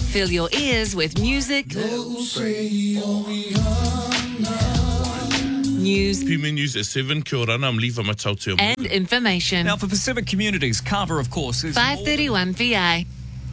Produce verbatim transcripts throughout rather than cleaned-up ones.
Fill your ears with music, news, Pime News at seven. Kia ora, I'm Levi Matautia. and information. Now, for Pacific Communities, Carver, of course, is five thirty-one P I.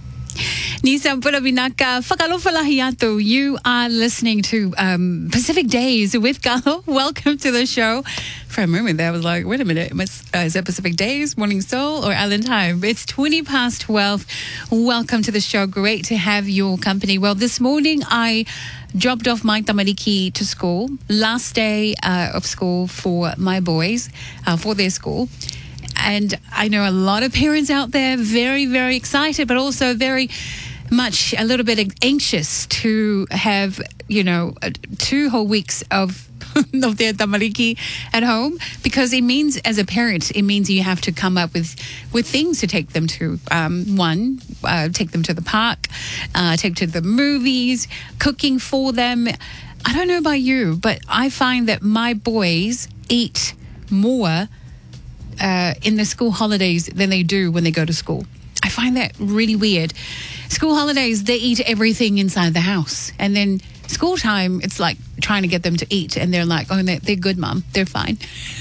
Nisa Punavinaka, Whakalofalahiato. You are listening to um, Pacific Days with Galo. Welcome to the show. For a moment there, I was like, wait a minute, uh, is that Pacific Days, Morning Soul, or Island Time? It's twenty past twelve. Welcome to the show. Great to have your company. Well, this morning I dropped off my tamariki to school. Last day uh, of school for my boys, uh, for their school. And I know a lot of parents out there very, very excited, but also very much a little bit anxious to have, you know, two whole weeks of of their tamariki at home, because it means, as a parent, it means you have to come up with, with things to take them to. Um, one, uh, take them to the park, uh, take them to the movies, cooking for them. I don't know about you, but I find that my boys eat more Uh, in the school holidays than they do when they go to school. I find that really weird. School holidays, they eat everything inside the house. And then school time, it's like trying to get them to eat. And they're like, oh, they're, they're good, Mom. They're fine.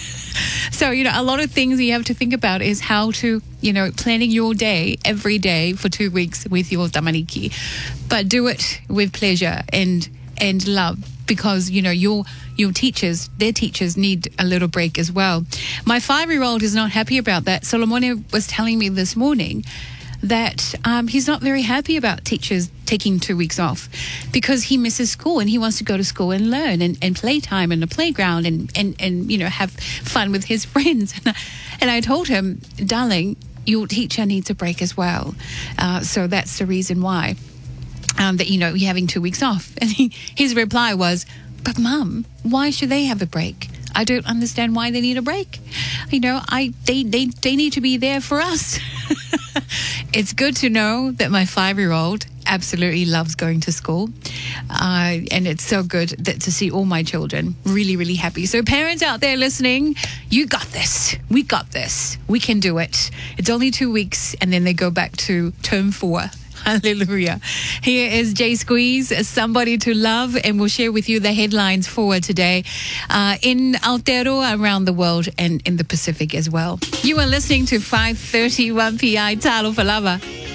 So, you know, a lot of things you have to think about is how to, you know, planning your day every day for two weeks with your tamariki. But do it with pleasure and and love, because, you know, your your teachers, their teachers need a little break as well. My five-year-old is not happy about that. Solomone was telling me this morning that um, he's not very happy about teachers taking two weeks off because he misses school and he wants to go to school and learn and, and play time in the playground and, and, and, you know, have fun with his friends. And I, and I told him, darling, your teacher needs a break as well. Uh, so that's the reason why. Um, that, you know, you're having two weeks off. And he, his reply was, but Mum, why should they have a break? I don't understand why they need a break. You know, I they, they, they need to be there for us. It's good to know that my five-year-old absolutely loves going to school. Uh, and it's so good that, to see all my children really, really happy. So parents out there listening, you got this. We got this. We can do it. It's only two weeks and then they go back to term four. Hallelujah. Here is Jay Squeeze, Somebody to Love, and we'll share with you the headlines for today uh, in Aotearoa, around the world, and in the Pacific as well. You are listening to five thirty-one P I Talo Palava.